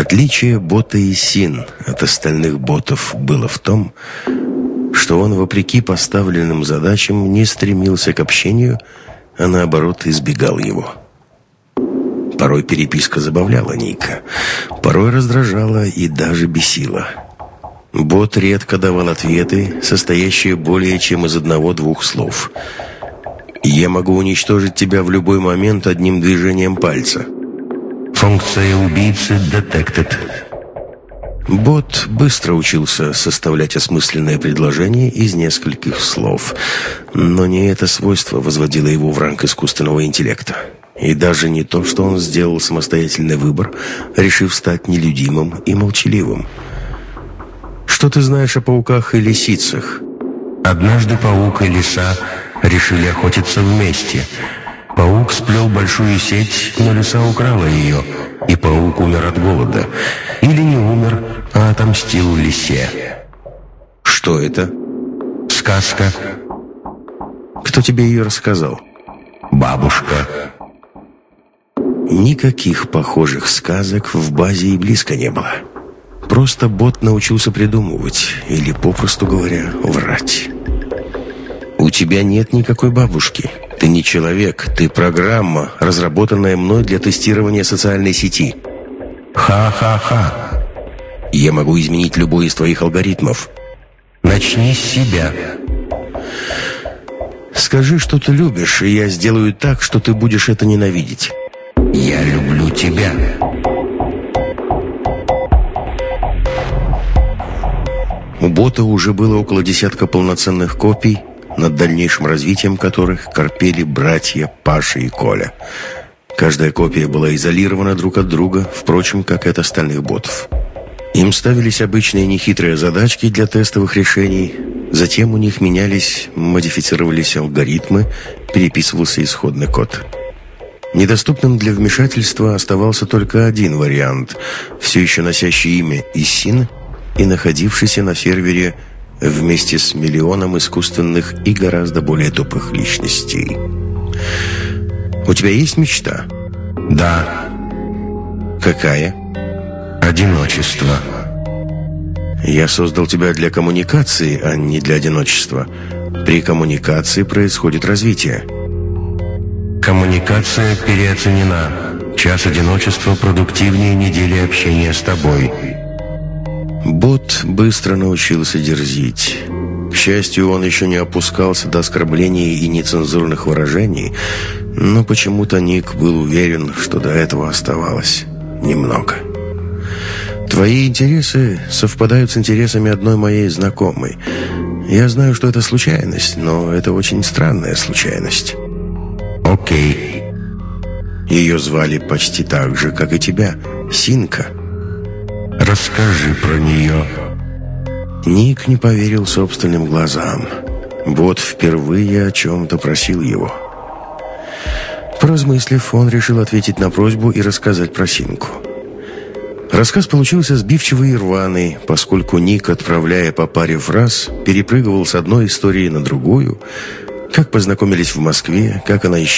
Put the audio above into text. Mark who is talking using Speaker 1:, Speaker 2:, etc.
Speaker 1: Отличие бота Исин от остальных ботов было в том, что он, вопреки поставленным задачам, не стремился к общению, а наоборот избегал его. Порой переписка забавляла Ника, порой раздражала и даже бесила. Бот редко давал ответы, состоящие более чем из одного-двух слов. «Я могу уничтожить тебя в любой момент одним движением пальца».
Speaker 2: Функция убийцы detected.
Speaker 1: Бот быстро учился составлять осмысленное предложение из нескольких слов, но не это свойство возводило его в ранг искусственного интеллекта. И даже не то, что он сделал самостоятельный выбор, решив стать нелюдимым и молчаливым. Что ты знаешь о пауках и лисицах?
Speaker 2: Однажды паук и лиса решили охотиться вместе. Паук сплел большую сеть, но лиса украла ее, и паук умер от голода. Или не умер, а отомстил лисе.
Speaker 1: Что это?
Speaker 2: Сказка.
Speaker 1: Кто тебе ее рассказал?
Speaker 2: Бабушка.
Speaker 1: Никаких похожих сказок в базе и близко не было. Просто бот научился придумывать, или, попросту говоря, врать. У тебя нет никакой бабушки. Ты не человек, ты программа, разработанная мной для тестирования социальной сети.
Speaker 2: Ха-ха-ха.
Speaker 1: Я могу изменить любой из твоих алгоритмов.
Speaker 2: Начни с себя.
Speaker 1: Скажи, что ты любишь, и я сделаю так, что ты будешь это ненавидеть.
Speaker 2: Я люблю тебя.
Speaker 1: У бота уже было около десятка полноценных копий, над дальнейшим развитием которых корпели братья Паша и Коля. Каждая копия была изолирована друг от друга, впрочем, как и от остальных ботов. Им ставились обычные нехитрые задачки для тестовых решений, затем у них менялись, модифицировались алгоритмы, переписывался исходный код. Недоступным для вмешательства оставался только один вариант, все еще носящий имя Исин и находившийся на сервере вместе с миллионом искусственных и гораздо более тупых личностей. У тебя есть мечта?
Speaker 2: Да.
Speaker 1: Какая?
Speaker 2: Одиночество.
Speaker 1: Я создал тебя для коммуникации, а не для одиночества. При коммуникации происходит развитие.
Speaker 2: Коммуникация переоценена. Час одиночества продуктивнее недели общения с тобой.
Speaker 1: Бот быстро научился дерзить. К счастью, он еще не опускался до оскорблений и нецензурных выражений, но почему-то Ник был уверен, что до этого оставалось немного. Твои интересы совпадают с интересами одной моей знакомой. Я знаю, что это случайность, но это очень странная случайность.
Speaker 2: Окей.
Speaker 1: Ее звали почти так же, как и тебя, Синка.
Speaker 2: Расскажи про нее.
Speaker 1: Ник не поверил собственным глазам. Бот впервые о чем-то просил его. Поразмыслив, он решил ответить на просьбу и рассказать про Синку. Рассказ получился сбивчивый и рваный, поскольку Ник, отправляя по паре фраз, перепрыгивал с одной истории на другую, как познакомились в Москве, как она исчезла,